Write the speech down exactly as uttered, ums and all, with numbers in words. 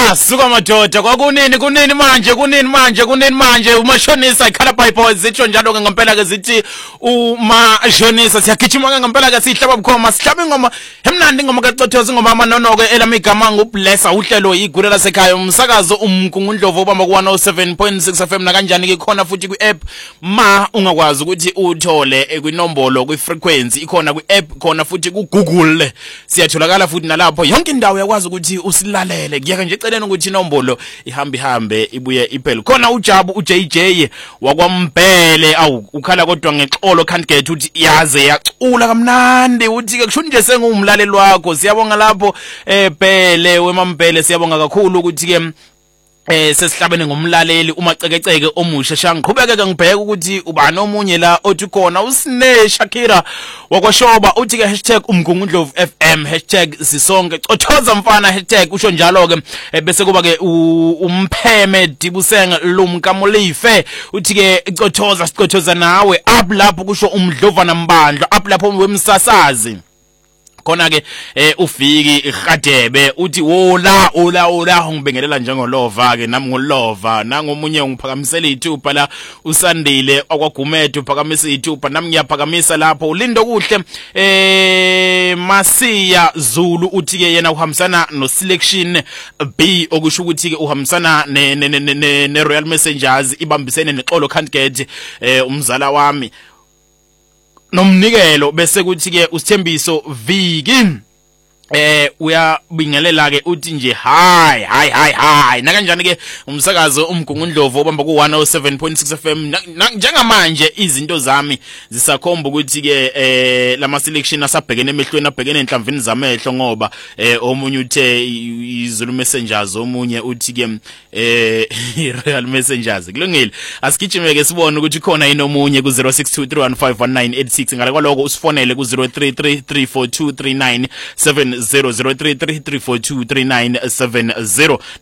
Ah, suka madoda kwakunini kunini manje kunini manje kunini manje umashonisa ikhala by boys zitsho njalo ke ngempela ke zithi umashonisa siyagijima ke ngempela ke sihlaba bukhoma sihlaba ingoma emnandi ingoma kaCothoza ingoma amanono ke elamigama ngublessa uhlelo igule lasekhaya umsakazo umkungundlovu obamba ku one oh seven point six F M na kanjani ke khona futhi kwi app ma ungakwazi ukuthi uthole kwinombolo kwi frequency ikhona kwi app khona futhi ku Google siyatholakala futhi nalapho yonke indawo yakwazi ukuthi usilalele kuyake nje eceleni ukuthi inombolo ihambe ihambe ibuye iphele khona uJabu uJ J wakwaMbhele awu ukhala kodwa ngexolo can't get uthi yaze yacula kamnandi uthi ke kusho nje sengumlaleli wakho siyabonga lapho eh Bhele wemaMbhele siyabonga kakhulu ukuthi ke eh sesihlabene ngomlaleli umacekeceke omusha shangiqhubeke ke ngibheka ukuthi ubani omunye la othi khona usine Shakira wakwashoba uthi ke hashtag umgungundlovu F M hashtag sisonke Cothoza mfana hashtag usho njalo ke bese kuba ke umpheme Dibuseng lumkamulife uthi ke Cothoza sicothoza nawe up lapho kusho umdlova nambandla up lapho wemsasazi khona ke eh ufiki igadebe uthi wola ola ola ngibengelela njengolova ke nami ngolova nangomunye ungiphakamisela ithupha la usandile akwaGumedu uphakamisa ithupha nami ngiyaphakamisa lapho ulindo kuhle eh Masiya Zulu uthi ke yena uhambisana no selection B okusho ukuthi ke uhambisana ne ne Royal Messengers ibambisene nexolo can't get eh umzala wami nomnikelo bese kuthi ke usithembiso Viki eh uyabingelela ke uthi nje hi hi hi hi na kanjani ke umsakazo umgungundlovu obamba ku one oh seven point six F M njengamanje izinto zami zisakhomba ukuthi ke eh lama selection asabhekene emehlweni abhekene enhlamvini zamehlo ngoba eh omunye uthe iZulu Messengers omunye uthi ke eh Royal Messengers kulungile asigijime ke sibone ukuthi khona inomunye ku zero six two three one five one nine eight six ngale kwaloko usifonele ku zero three three three four two three nine seven zero zero three three three four two three nine seven zero